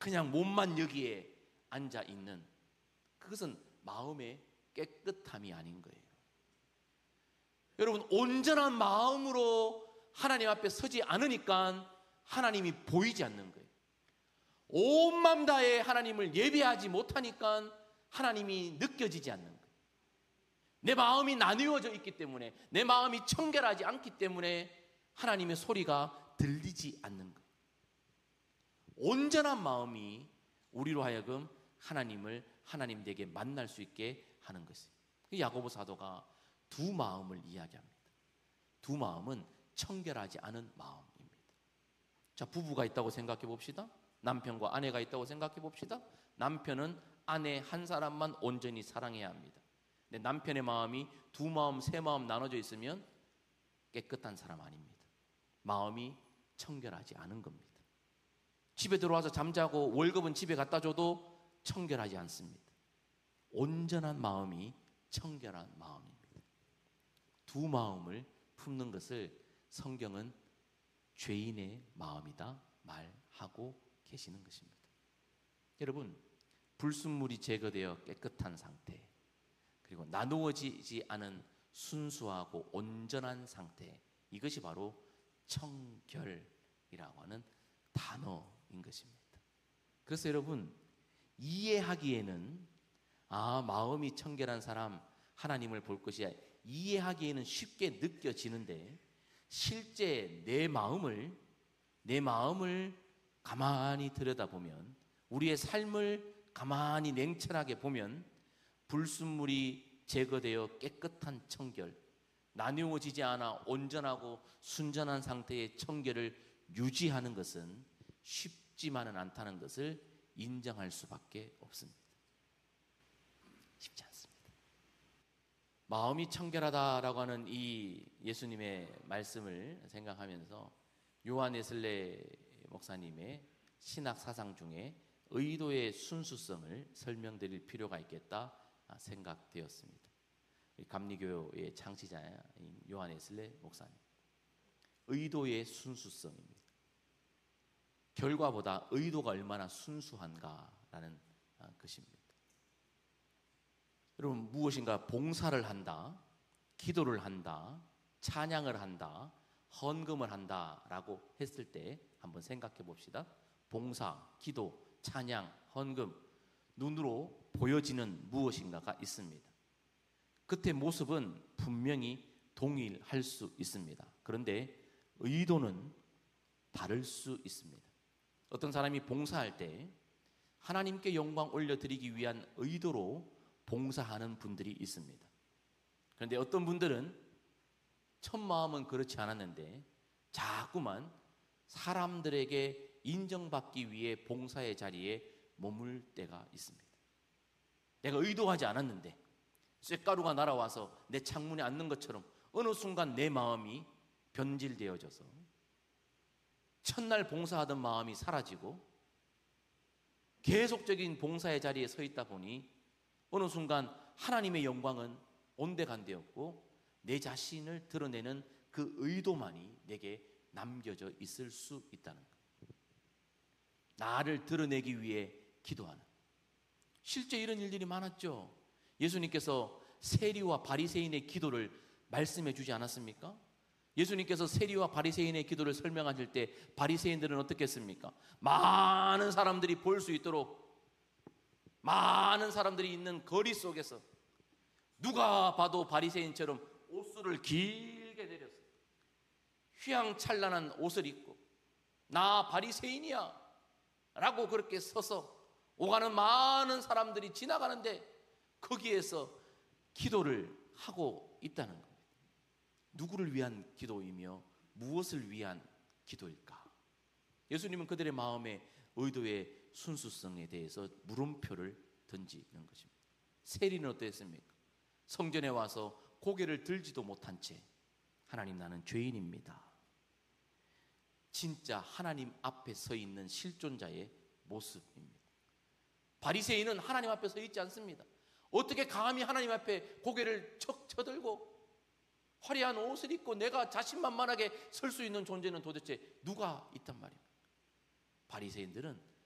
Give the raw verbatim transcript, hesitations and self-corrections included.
그냥 몸만 여기에 앉아 있는, 그것은 마음의 깨끗함이 아닌 거예요. 여러분, 온전한 마음으로 하나님 앞에 서지 않으니까 하나님이 보이지 않는 거예요. 온 마음 다해 하나님을 예배하지 못하니까 하나님이 느껴지지 않는 거예요. 내 마음이 나뉘어져 있기 때문에, 내 마음이 청결하지 않기 때문에 하나님의 소리가 들리지 않는 거예요. 온전한 마음이 우리로 하여금 하나님을 하나님 댁에 만날 수 있게 하는 것이에요. 야고보 사도가 두 마음을 이야기합니다. 두 마음은 청결하지 않은 마음입니다. 자, 부부가 있다고 생각해 봅시다. 남편과 아내가 있다고 생각해 봅시다. 남편은 아내 한 사람만 온전히 사랑해야 합니다. 근데 남편의 마음이 두 마음, 세 마음 나눠져 있으면 깨끗한 사람 아닙니다. 마음이 청결하지 않은 겁니다. 집에 들어와서 잠자고 월급은 집에 갖다 줘도 청결하지 않습니다. 온전한 마음이 청결한 마음입니다. 두 마음을 품는 것을 성경은 죄인의 마음이다 말하고 계시는 것입니다. 여러분, 불순물이 제거되어 깨끗한 상태, 그리고 나누어지지 않은 순수하고 온전한 상태, 이것이 바로 청결이라고 하는 단어인 것입니다. 그래서 여러분, 이해하기에는 아, 마음이 청결한 사람 하나님을 볼 것이야, 이해하기에는 쉽게 느껴지는데, 실제 내 마음을 내 마음을 가만히 들여다보면, 우리의 삶을 가만히 냉철하게 보면, 불순물이 제거되어 깨끗한 청결, 나누어지지 않아 온전하고 순전한 상태의 청결을 유지하는 것은 쉽지만은 않다는 것을 인정할 수밖에 없습니다. 쉽지 않습니다. 마음이 청결하다라고 하는 이 예수님의 말씀을 생각하면서 요한 웨슬레 목사님의 신학 사상 중에 의도의 순수성을 설명드릴 필요가 있겠다 생각되었습니다. 감리교의 창시자인 요한 웨슬레 목사님, 의도의 순수성입니다. 결과보다 의도가 얼마나 순수한가라는 것입니다. 여러분, 무엇인가 봉사를 한다, 기도를 한다, 찬양을 한다, 헌금을 한다라고 했을 때 한번 생각해 봅시다. 봉사, 기도, 찬양, 헌금, 눈으로 보여지는 무엇인가가 있습니다. 그때 모습은 분명히 동일할 수 있습니다. 그런데 의도는 다를 수 있습니다. 어떤 사람이 봉사할 때 하나님께 영광 올려드리기 위한 의도로 봉사하는 분들이 있습니다. 그런데 어떤 분들은 첫 마음은 그렇지 않았는데 자꾸만 사람들에게 인정받기 위해 봉사의 자리에 머물 때가 있습니다. 내가 의도하지 않았는데 쇳가루가 날아와서 내 창문에 앉는 것처럼 어느 순간 내 마음이 변질되어져서 첫날 봉사하던 마음이 사라지고 계속적인 봉사의 자리에 서 있다 보니 어느 순간 하나님의 영광은 온데간데였고 내 자신을 드러내는 그 의도만이 내게 남겨져 있을 수 있다는 것. 나를 드러내기 위해 기도하는, 실제 이런 일들이 많았죠. 예수님께서 세리와 바리새인의 기도를 말씀해 주지 않았습니까? 예수님께서 세리와 바리새인의 기도를 설명하실 때 바리새인들은 어떻게 했습니까? 많은 사람들이 볼 수 있도록 많은 사람들이 있는 거리 속에서 누가 봐도 바리새인처럼 옷술을 길게 내렸어요. 휘황찬란한 옷을 입고 나 바리새인이야 라고 그렇게 서서 오가는 많은 사람들이 지나가는데 거기에서 기도를 하고 있다는 겁니다. 누구를 위한 기도이며 무엇을 위한 기도일까? 예수님은 그들의 마음의 의도의 순수성에 대해서 물음표를 던지는 것입니다. 세리는 어땠습니까? 성전에 와서 고개를 들지도 못한 채 하나님, 나는 죄인입니다. 진짜 하나님 앞에 서 있는 실존자의 모습입니다. 바리새인은 하나님 앞에 서 있지 않습니다. 어떻게 감히 하나님 앞에 고개를 척 쳐들고 화려한 옷을 입고 내가 자신만만하게 설 수 있는 존재는 도대체 누가 있단 말입니까? 바리새인들은